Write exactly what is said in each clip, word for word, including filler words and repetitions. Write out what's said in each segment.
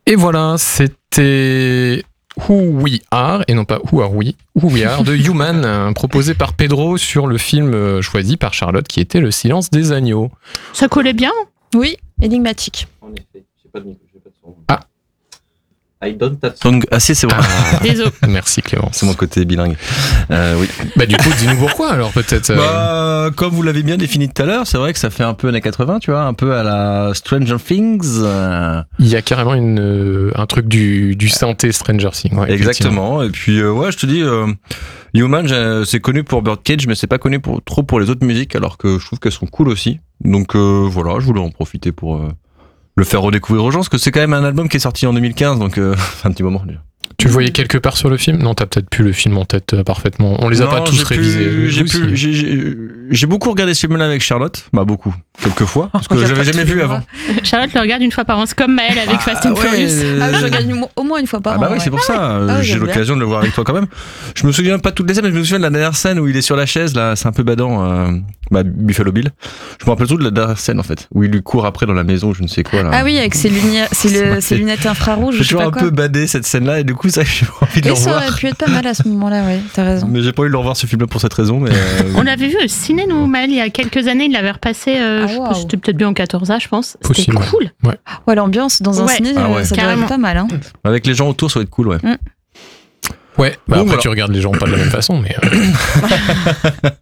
Et voilà, c'était Who We Are, et non pas Who Are We, Who We Are, de Human, euh, proposé par Pedro sur le film euh, choisi par Charlotte, qui était Le Silence des Agneaux. Ça collait bien. Oui, énigmatique. En effet, j'ai pas de micro, j'ai pas de son. Ah. I don't have song. Ah si, c'est bon. Désolé. Merci Clément. C'est mon côté bilingue. Euh, oui. Bah du coup, dis-nous pourquoi alors peut-être. Euh... Bah, comme vous l'avez bien défini tout à l'heure, c'est vrai que ça fait un peu années quatre-vingts, tu vois, un peu à la Stranger Things. Euh... Il y a carrément une, euh, un truc du, du synthé Stranger Things. Ouais, exactement. Et puis euh, ouais, je te dis, euh, Human, c'est connu pour Birdcage, mais c'est pas connu pour, trop pour les autres musiques, alors que je trouve qu'elles sont cool aussi. Donc euh, voilà, je voulais en profiter pour euh, le faire redécouvrir aux gens, parce que c'est quand même un album qui est sorti en deux mille quinze, donc euh, un petit moment déjà. Tu le voyais quelque part sur le film ? Non, t'as peut-être plus le film en tête euh, parfaitement. On les a non, pas tous j'ai révisés. Pu, j'ai, pu, j'ai, j'ai, j'ai beaucoup regardé ce film-là avec Charlotte. Bah beaucoup, quelques fois, parce que je l'avais jamais vu avant. Charlotte le regarde une fois par an, c'est comme Maëlle avec ah, Fast and ouais, Furious. Euh... Ah, je regarde au moins une fois par ah an. Bah oui, ouais. c'est pour ça. Ah, ouais. J'ai j'aime l'occasion bien. de le voir avec toi quand même. Je me souviens pas de toutes les scènes, mais je me souviens de la dernière scène où il est sur la chaise, là, c'est un peu badant. Euh, bah, Buffalo Bill. Je me rappelle tout de la dernière scène en fait, où il lui court après dans la maison, je ne sais quoi là. Ah oui, avec ses lunettes, ses, le, ses lunettes infrarouges. J'ai je sais toujours pas un quoi. peu badé cette scène-là, et du coup, ça, j'ai envie de Et le ça revoir. aurait pu être pas mal à ce moment-là, ouais, t'as raison. Mais j'ai pas eu de le revoir ce film-là pour cette raison. Mais euh... On l'avait vu au ciné, nous, Maëlle, il y a quelques années, il l'avait repassé, euh, Ah, je- wow. c'était peut-être bien en quatorze A, je pense. Possible, C'était cool. Ouais. Ouais, l'ambiance dans un Ouais. ciné, Ah ouais. ça doit Carrément. être pas mal. Hein. Avec les gens autour, ça va être cool, ouais. Mm. Ouais, bah Bon, après voilà. tu regardes les gens pas de la même façon, mais. Euh...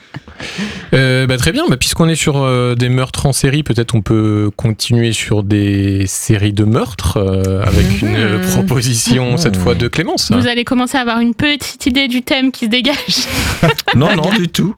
euh, bah, très bien, bah, puisqu'on est sur euh, des meurtres en série, peut-être on peut continuer sur des séries de meurtres euh, avec une euh, proposition cette fois de Clémence. Vous allez commencer à avoir une petite idée du thème qui se dégage. Non, non, du tout.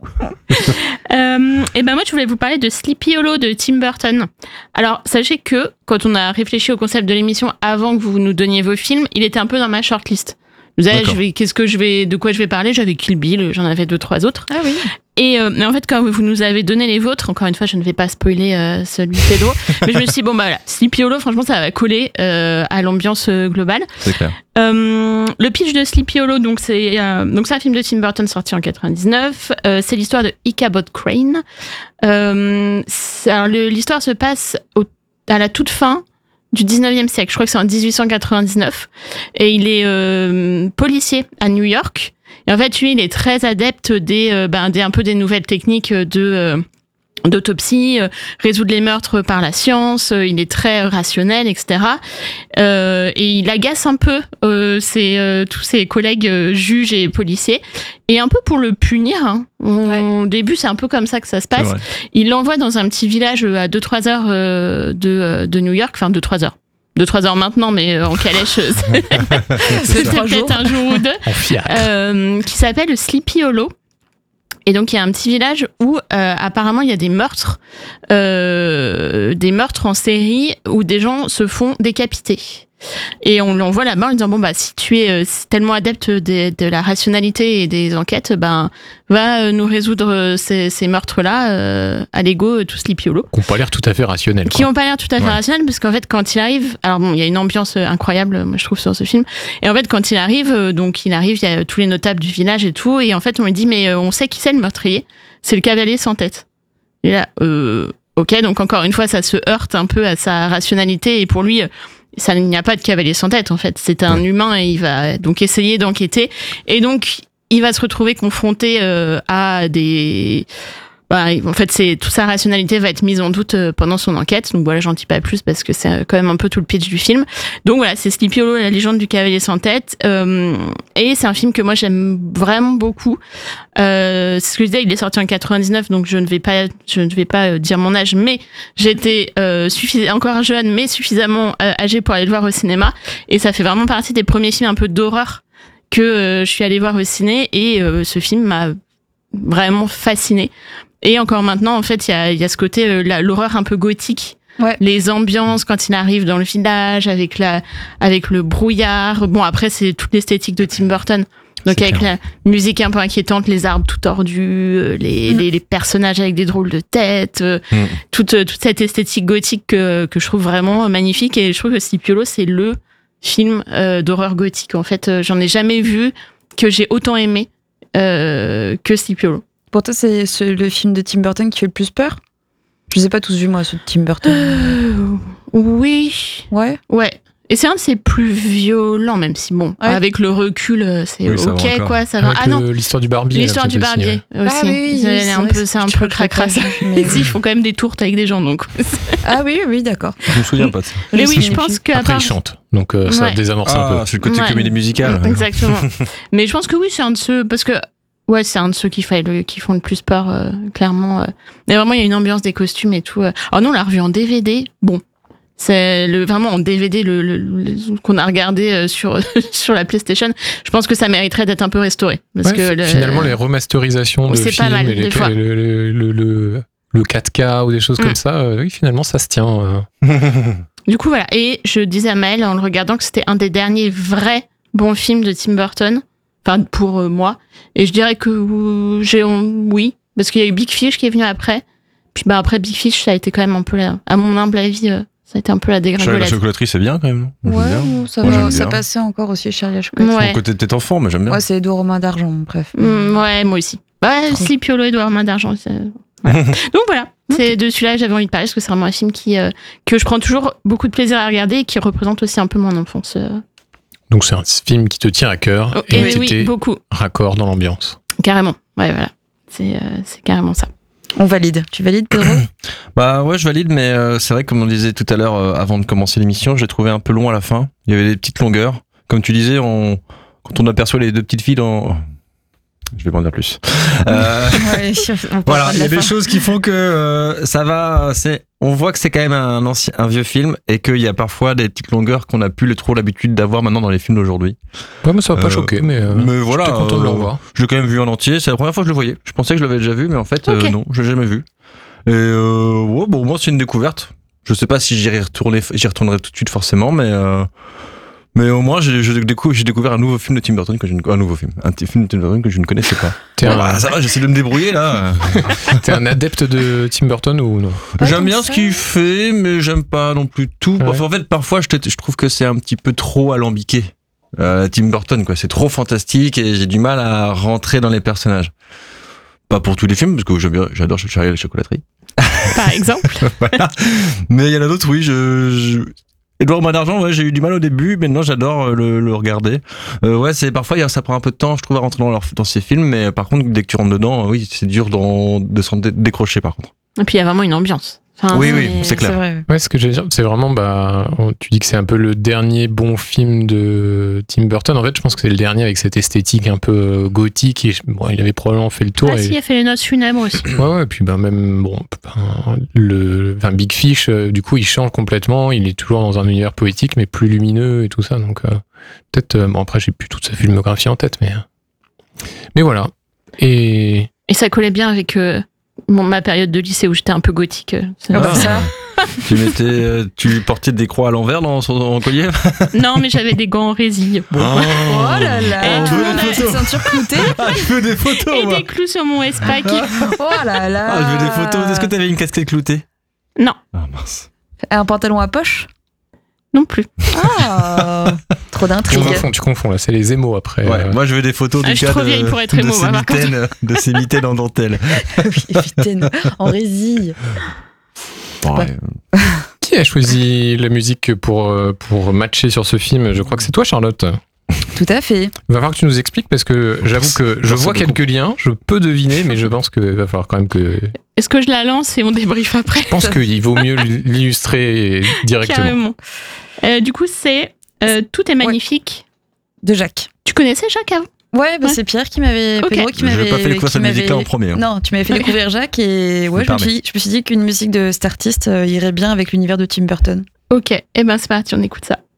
Euh, et ben moi, je voulais vous parler de Sleepy Hollow de Tim Burton. Alors, sachez que quand on a réfléchi au concept de l'émission avant que vous nous donniez vos films, il était un peu dans ma shortlist. Vous savez, je vais, qu'est-ce que je vais, de quoi je vais parler ? J'avais Kill Bill, j'en avais deux, trois autres. Ah oui. Et euh, mais en fait, quand vous nous avez donné les vôtres, encore une fois, je ne vais pas spoiler euh, celui de Pedro, mais je me suis dit, bon, bah voilà, Sleepy Hollow, franchement, ça va coller euh, à l'ambiance euh, globale. C'est clair. Euh, le pitch de Sleepy Hollow, donc c'est, euh, donc c'est un film de Tim Burton sorti en quatre-vingt-dix-neuf. Euh, c'est l'histoire de Ichabod Crane. Euh, c'est, alors, le, l'histoire se passe au, à la toute fin du dix-neuvième siècle. Je crois que c'est en dix-huit cent quatre-vingt-dix-neuf. Et il est euh, policier à New York. Et en fait, lui, il est très adepte des, euh, ben, des un peu des nouvelles techniques de euh, d'autopsie, euh, résoudre les meurtres par la science. Euh, il est très rationnel, et cetera. Euh, et il agace un peu euh, ses, euh, tous ses collègues euh, juges et policiers. Et un peu pour le punir. Hein. On, Ouais. Au début, c'est un peu comme ça que ça se C'est passe. vrai. Il l'envoie dans un petit village à deux trois heures euh, de, de New York. Enfin, deux trois heures. deux trois heures maintenant, mais euh, en calèche, euh, c'est- c'était trois peut-être jours. un jour ou deux. En fiat. Euh, qui s'appelle Sleepy Hollow. Et donc, il y a un petit village où, euh, apparemment, il y a des meurtres, euh, des meurtres en série où des gens se font décapiter. Et on l'envoie là-bas en lui disant, bon, bah, si tu es euh, tellement adepte des- de la rationalité et des enquêtes, ben, va euh, nous résoudre euh, ces, ces meurtres-là, euh, à l'ego, euh, tout Sleepy Hollow. Qui n'ont pas l'air tout à fait rationnels. Qui quoi. ont pas l'air tout à fait Ouais. rationnels, parce qu'en fait, quand il arrive, alors bon, il y a une ambiance euh, incroyable, moi, je trouve, sur ce film. Et en fait, quand il arrive, euh, donc, il arrive, il y a tous les notables du village et tout, et en fait, on lui dit, mais euh, on sait qui c'est le meurtrier. C'est le cavalier sans tête. Et là, euh, ok, donc encore une fois, ça se heurte un peu à sa rationalité, et pour lui, euh, ça, il n'y a pas de cavalier sans tête, en fait. C'est un Ouais. humain, et il va donc essayer d'enquêter. Et donc, il va se retrouver confronté euh, à des... Bah, en fait, c'est toute sa rationalité va être mise en doute euh, pendant son enquête. Donc voilà, j'en dis pas plus parce que c'est euh, quand même un peu tout le pitch du film. Donc voilà, c'est Sleepy Hollow, la légende du cavalier sans tête. Euh, et c'est un film que moi j'aime vraiment beaucoup. Euh, c'est ce que je disais, il est sorti en quatre-vingt-dix-neuf, donc je ne vais pas, je ne vais pas euh, dire mon âge, mais j'étais euh, suffis- encore jeune, mais suffisamment euh, âgée pour aller le voir au cinéma. Et ça fait vraiment partie des premiers films un peu d'horreur que euh, je suis allée voir au ciné. Et euh, ce film m'a vraiment fascinée. Et encore maintenant, en fait, il y a, il y a ce côté, euh, la- l'horreur un peu gothique. Ouais. Les ambiances quand il arrive dans le village, avec, la, avec le brouillard. Bon, après, c'est toute l'esthétique de Tim Burton. Donc, C'est avec clair. la musique un peu inquiétante, les arbres tout tordus, euh, les, Mm. les, les personnages avec des drôles de têtes, euh, Mm. toute, euh, toute cette esthétique gothique que, que je trouve vraiment magnifique. Et je trouve que Sleepy Hollow, c'est le film euh, d'horreur gothique. En fait, euh, j'en ai jamais vu que j'ai autant aimé euh, que Sleepy Hollow. Pour toi, c'est ce- le film de Tim Burton qui fait le plus peur ? Je les ai pas tous vus, moi, ceux de Tim Burton. Euh, oui, Ouais. ouais. Et c'est un de ses plus violents, même si bon, Ouais. avec le recul, euh, c'est Oui, ça va ok encore. quoi, ça va. Avec Ah non, le- l'histoire du barbier. l'histoire là, du peut-être aussi, barbier ouais. aussi. Ah oui, oui, c'est oui, un c'est peu, vrai, c'est un je peu crois que je l'ai cracrasse. pas vu, mais- Et si, ils font quand même des tourtes avec des gens, donc. Ah oui, oui, d'accord. Je me souviens pas de ça. Mais Je oui, me je souviens pense plus. qu'à Après, part. il chante, donc euh, ça Ouais. désamorce un Ah, peu. c'est le côté Ouais. comédie musicale. Exactement. Mais je pense que oui, c'est un de ceux parce que ouais, c'est un de ceux qui fait le, qui font le plus peur, euh, clairement. euh. Mais vraiment, il y a une ambiance des costumes et tout. euh. Alors non, on l'a revu en D V D. Bon, c'est le vraiment en D V D le, le- le- qu'on a regardé euh, sur sur la PlayStation. Je pense que ça mériterait d'être un peu restauré parce Ouais, que le- finalement, les remasterisations de C'est pas films mal, et les- des fois. le, le, le, le- le quatre K ou des choses Mm. comme ça, euh, oui, finalement, ça se tient. euh. Du coup, voilà. Et je disais à Maëlle en le regardant que c'était un des derniers vrais bons films de Tim Burton. Enfin, pour euh, moi. Et je dirais que euh, j'ai, oui. Parce qu'il y a eu Big Fish qui est venu après. Puis, bah, après Big Fish, ça a été quand même un peu la, à mon humble avis, euh, ça a été un peu la Charlie la dégringolade. chocolaterie, c'est bien quand même. non Ouais, J'aime bien. ou ça, Moi, va- j'aime ça bien. passait encore aussi Charlie la chocolaterie. Ouais. Mon côté tête enfant, mais j'aime bien. Ouais, c'est Edo Romain d'Argent, bref. Mm, ouais, moi aussi. Ouais, Trop. si Piolo Edouard Main d'Argent. c'est- ouais. Donc voilà. C'est de celui-là que j'avais envie de parler parce que c'est vraiment un film qui, euh, que je prends toujours beaucoup de plaisir à regarder et qui représente aussi un peu mon enfance. euh. Donc, c'est un film qui te tient à cœur Oh, et et qui oui, était beaucoup. raccord dans l'ambiance. Carrément. Ouais, voilà. C'est, euh, c'est carrément ça. On valide. Tu valides, Pedro? Bah ouais, je valide, mais euh, c'est vrai que comme on disait tout à l'heure euh, avant de commencer l'émission, j'ai trouvé un peu long à la fin. Il y avait des petites longueurs. Comme tu disais, on... quand on aperçoit les deux petites filles dans... Je vais pas en dire plus. Euh, Ouais, on voilà, parlera de il y a la des fin. choses qui font que euh, ça va. C'est, on voit que c'est quand même un ancien, un vieux film et qu'il y a parfois des petites longueurs qu'on a plus le trop l'habitude d'avoir maintenant dans les films d'aujourd'hui. Ouais, mais ça m'a pas Euh, choqué, mais, euh, mais voilà, j'étais content de le euh, revoir. Je l'ai quand même vu en entier. C'est la première fois que je le voyais. Je pensais que je l'avais déjà vu, mais en fait, Ok. euh, non, je l'ai jamais vu. Et euh, ouais, bon, moi, c'est une découverte. Je sais pas si j'y retourner, j'y retournerai tout de suite forcément, mais euh, mais au moins, j'ai, je découvre, j'ai découvert un nouveau film de Tim Burton que je ne, un nouveau film, un t- film de Tim Burton que je ne connaissais pas. T'es Bon, un, bah, ça va, j'essaie de me débrouiller là. t'es un adepte de Tim Burton ou non? Pas J'aime tant bien que ce ça. qu'il fait, mais j'aime pas non plus tout. Ouais. Enfin, en fait, parfois, je, te- je trouve que c'est un petit peu trop alambiqué. Euh, Tim Burton, quoi. C'est trop fantastique et j'ai du mal à rentrer dans les personnages. Pas pour tous les films, parce que j'aime bien, j'adore Charlie et la chocolaterie. Par exemple. Voilà. Mais il y en a d'autres, oui. Je, je... Edouard Main d'Argent, ouais, j'ai eu du mal au début, mais maintenant j'adore euh, le, le regarder. Euh, ouais, c'est parfois il y a- ça prend un peu de temps, je trouve, à rentrer dans, leur, dans ces films, mais par contre, dès que tu rentres dedans, euh, oui, c'est dur d'en- de s'en dé- décrocher, par contre. Et puis il y a vraiment une ambiance. Enfin, Oui, oui, c'est clair. C'est vrai. Ouais, ce que j'allais dire, c'est vraiment, bah, on- tu dis que c'est un peu le dernier bon film de Tim Burton. En fait, je pense que c'est le dernier avec cette esthétique un peu euh, gothique. Et, bon, il avait probablement fait le tour. Ah et- si, il a fait les noces funèbres aussi. Ouais, ouais, et puis bah, même, bon, ben, le, enfin, Big Fish, euh, du coup, il change complètement. Il est toujours dans un univers poétique, mais plus lumineux et tout ça. Donc, euh, peut-être, euh, bon, après, j'ai plus toute sa filmographie en tête, mais, euh, mais voilà. Et, Et ça collait bien avec euh, mon- ma période de lycée où j'étais un peu gothique. euh, c'est- Ah bah ça. tu mettais, euh, tu portais des croix à l'envers dans son en collier. Non, mais j'avais des gants en résille. Oh là Et là. tout le monde La a- petite ceinture cloutée. Ah, je veux des photos, Et moi. des clous sur mon S-Pack. Oh là là. Ah, je veux des photos. Est-ce que t'avais une casquette cloutée? Non, Ah mince. Un pantalon à poche? non plus. Ah. Trop tu d'intrigue. confonds, tu confonds, là, c'est les émos après. Ouais, euh. moi je veux des photos Ah, du je suis cas trop de, vieille pour être de émo, ces moi, par contre. mitaines, de ces mitaines en dentelle. Oui, putain, en résille. Ouais. Qui a choisi la musique pour, euh, pour matcher sur ce film? Je crois que c'est toi, Charlotte. Tout à fait. Il va falloir que tu nous expliques parce que j'avoue que je Merci vois beaucoup. quelques liens, je peux deviner, mais je pense qu'il va falloir quand même que. Est-ce que je la lance et on débriefe après? Je pense qu'il vaut mieux l'illustrer directement. Carrément. Euh, du coup, c'est euh, Tout est magnifique. De Jacques. Tu connaissais Jacques avant? Ouais, bah Ouais. c'est Pierre qui m'avait. Ok. Pedro qui Je m'avait. n'ai pas fait découvrir qui cette musique-là en m'avait- premier. hein. Non, tu m'avais fait Ok. découvrir Jacques et ouais, Me je me, suis permets. dit, je me suis dit qu'une musique de cet artiste euh, irait bien avec l'univers de Tim Burton. Ok, eh ben c'est parti, on écoute ça.